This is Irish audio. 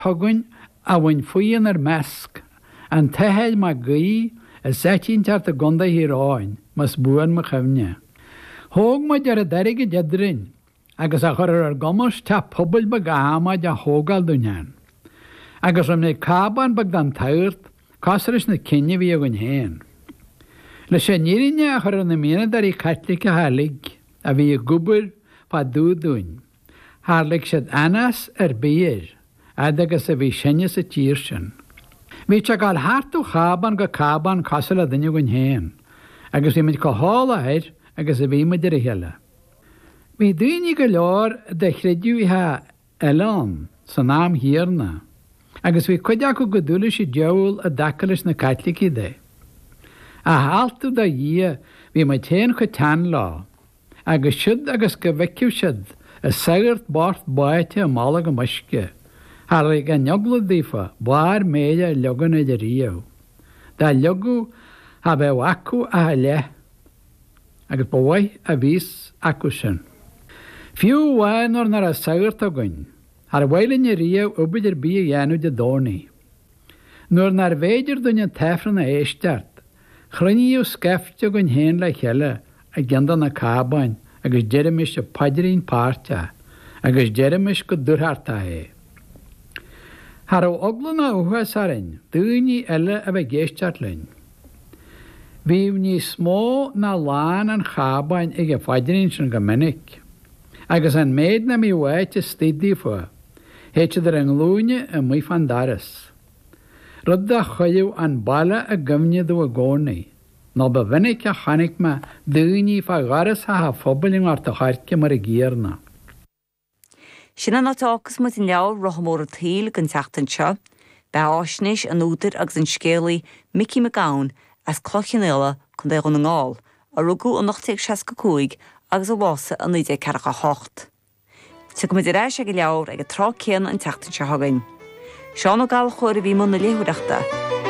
Thugann a bhain faoin ar measc an tathead má gaí a setín teart a gonda híráin mas buan mo chumne. Thóg ma dear a deirige deadrin agus a chur ar gomas te pobl ba gámaid a thógáil dúnean. Agus am mé cában bag dan tairt cásaris na cinne bhí agan héin. Le sé nírinne a chur na mína dar í caitlik a hálig a bhí a gubur pa dúdún. Hálig siad anas ar bíir agus a bhí sinne sa tír sin. Bhí te gáil hartú chában go cában cásal a duine gon héin, agus bhí mid go hála air agus a bhí mid ar a heile. Bhí duine go leir de chréidú ithe Elan san nám hiarna, agus bhí chuideach go godúla sí deúil a dacalis na caitlicí dé. A háaltú da dhí bhí mai téan chu tean lá, agus siad agus go bhiciú siad a sagart bart baite a mála go muisce. Harrig a neogla dífa bhar méide legan idir río. Dá legu ha bheith acu a le, agus bhaid a bhís acu sin. Fiú bhhainor nar a sagart a gain, har bhhailin i río ubidir bí a dhéanú de dónaí. Nuair nar bhéidir duine tefran a éisteart, chruníú scefte gon héin le cheile a gendan na cábain agus jeremis a padirín párte agus jeremis go dúrharta é. Har ó oglanna uhuas arin, dúní eile a bheith géisteart linn. Bhíh ní smó na lán an chábain ag a padirín sin go minic, agus an méid na mí bhaite stídí fua, héite ar an lúne a mí fan daras. Rud a chuiú an balla a gomneadú a gcónaí, nó ba bhinnic a chanig me dúní fa garas ha fóbaling ar a chairce mar a géarna. Sinna nátáchas mu in leabhar rothamór a tíl gan teachtain seo, be áisnis an útar agus an scéalaí Mickey McGowan as clochan eile chun d an ngáil, a rugú an 1965 agus a bhása an 1948. Tu go muidir éis ag go leabhar ag a trá céan an teachtain seo hagainn. Seán ó gáil chuir a bhí muna léhuireachta,